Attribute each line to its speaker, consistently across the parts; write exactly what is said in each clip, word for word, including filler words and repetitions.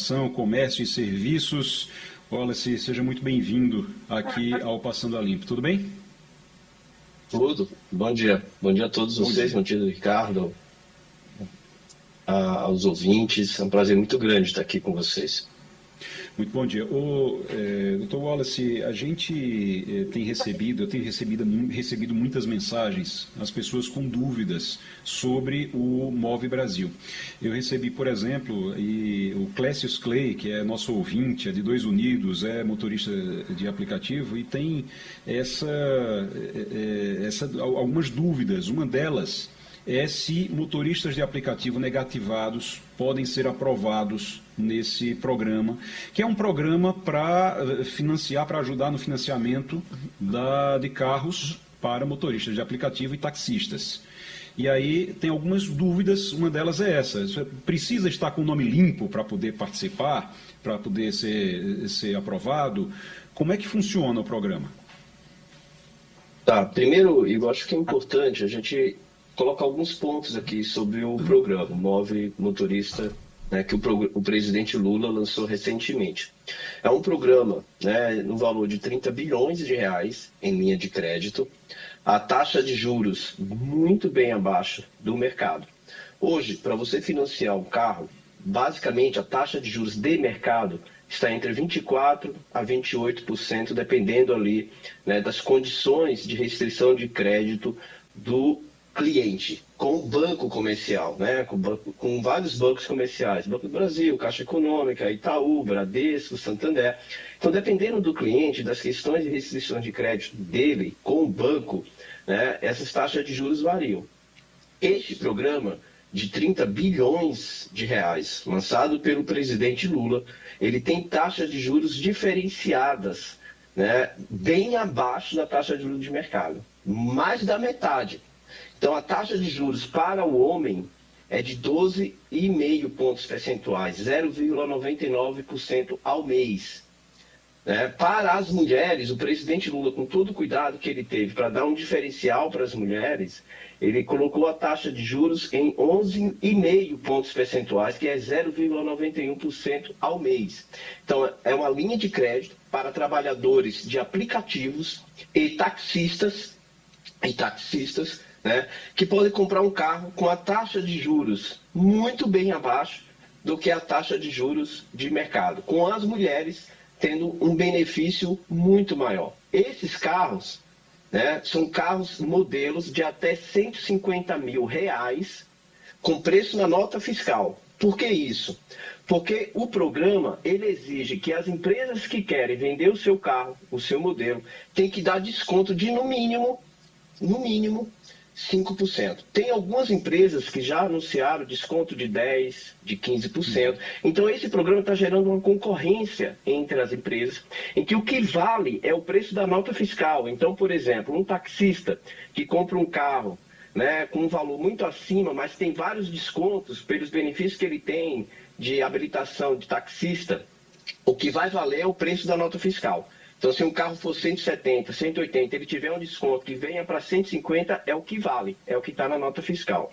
Speaker 1: Automação, Comércio e Serviços. Wallace, seja muito bem-vindo aqui ao Passando a Limpo. Tudo bem?
Speaker 2: Tudo. Bom dia. Bom dia a todos
Speaker 1: Bom
Speaker 2: vocês,
Speaker 1: dia.
Speaker 2: bom dia, Ricardo, a- aos ouvintes. É um prazer muito grande estar aqui com vocês.
Speaker 1: Muito bom dia. O, eh, doutor Wallace, a gente eh, tem recebido, eu tenho recebido, mu- recebido muitas mensagens, as pessoas com dúvidas sobre o Move Brasil. Eu recebi, por exemplo, e o Clécius Clay, que é nosso ouvinte, é de Dois Unidos, é motorista de aplicativo e tem essa, eh, eh, essa, al- algumas dúvidas. Uma delas é se motoristas de aplicativo negativados podem ser aprovados nesse programa, que é um programa para financiar, para ajudar no financiamento da, de carros para motoristas de aplicativo e taxistas. E aí tem algumas dúvidas, uma delas é essa, precisa estar com o nome limpo para poder participar, para poder ser, ser aprovado? Como é que funciona o programa?
Speaker 2: Tá, primeiro, eu acho que é importante a gente colocar alguns pontos aqui sobre o programa, o Move Motorista, né, que o, prog- o presidente Lula lançou recentemente. É um programa, né, no valor de trinta bilhões de reais em linha de crédito, a taxa de juros muito bem abaixo do mercado. Hoje, para você financiar um carro, basicamente a taxa de juros de mercado está entre vinte e quatro por cento a vinte e oito por cento, dependendo ali, né, das condições de restrição de crédito do cliente, com o banco comercial, né, com, banco, com vários bancos comerciais, Banco do Brasil, Caixa Econômica, Itaú, Bradesco, Santander. Então, dependendo do cliente, das questões de restrição de crédito dele com o banco, né, essas taxas de juros variam. Este programa de trinta bilhões de reais, lançado pelo presidente Lula, ele tem taxas de juros diferenciadas, né, bem abaixo da taxa de juros de mercado, mais da metade. Então, a taxa de juros para o homem é de doze vírgula cinco pontos percentuais, zero vírgula noventa e nove por cento ao mês. Né? Para as mulheres, o presidente Lula, com todo o cuidado que ele teve para dar um diferencial para as mulheres, ele colocou a taxa de juros em onze vírgula cinco pontos percentuais, que é zero vírgula noventa e um por cento ao mês. Então, é uma linha de crédito para trabalhadores de aplicativos e taxistas, e taxistas, né, que podem comprar um carro com a taxa de juros muito bem abaixo do que a taxa de juros de mercado, com as mulheres tendo um benefício muito maior. Esses carros, né, são carros modelos de até cento e cinquenta mil reais, com preço na nota fiscal. Por que isso? Porque o programa ele exige que as empresas que querem vender o seu carro, o seu modelo, tem que dar desconto de no mínimo, no mínimo, cinco por cento. Tem algumas empresas que já anunciaram desconto de dez por cento, de quinze por cento. Então, esse programa está gerando uma concorrência entre as empresas, em que o que vale é o preço da nota fiscal. Então, por exemplo, um taxista que compra um carro, né, com um valor muito acima, mas tem vários descontos pelos benefícios que ele tem de habilitação de taxista, o que vai valer é o preço da nota fiscal. Então, se um carro for cento e setenta, cento e oitenta, ele tiver um desconto que venha para cento e cinquenta, é o que vale, é o que está na nota fiscal.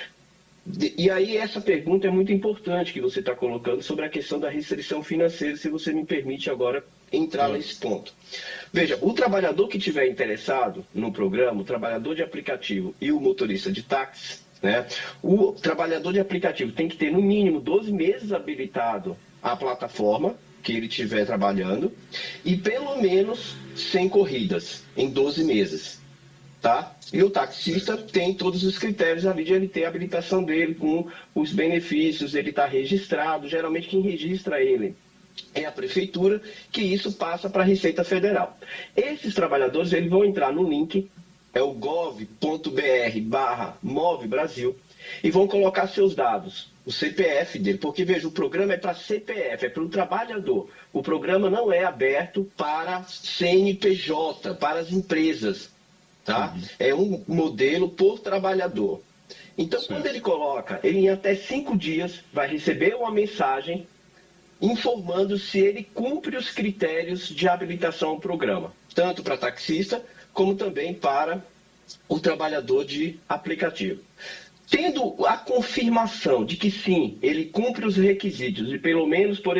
Speaker 2: E aí, essa pergunta é muito importante que você está colocando sobre a questão da restrição financeira, se você me permite agora entrar
Speaker 1: Claro.
Speaker 2: nesse ponto. Veja, o trabalhador que estiver interessado no programa, o trabalhador de aplicativo e o motorista de táxi, né, o trabalhador de aplicativo tem que ter no mínimo doze meses habilitado à plataforma que ele estiver trabalhando e pelo menos cem corridas em doze meses. Tá? E o taxista tem todos os critérios ali de ele ter a habilitação dele com os benefícios, ele está registrado. Geralmente quem registra ele é a prefeitura, que isso passa para a Receita Federal. Esses trabalhadores eles vão entrar no link, é o gov ponto br barra Move Brasil, e vão colocar seus dados, o C P F dele, porque veja, o programa é para C P F, é para o trabalhador. O programa não é aberto para C N P J, para as empresas. Tá? Uhum. É um modelo por trabalhador. Então, certo, quando ele coloca, ele em até cinco dias vai receber uma mensagem informando se ele cumpre os critérios de habilitação ao programa, tanto para taxista como também para o trabalhador de aplicativo. Tendo a confirmação de que sim, ele cumpre os requisitos de pelo menos, por